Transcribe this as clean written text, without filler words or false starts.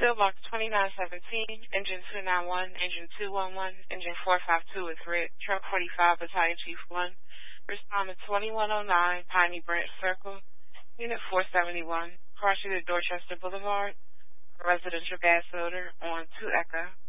Box 2917, Engine 291, Engine 211, Engine 452 with red. Truck 45, Battalion Chief 1. Respond to 2109, Piney Branch Circle, Unit 471, crossing to Dorchester Boulevard, residential gas odor on 2 Echo.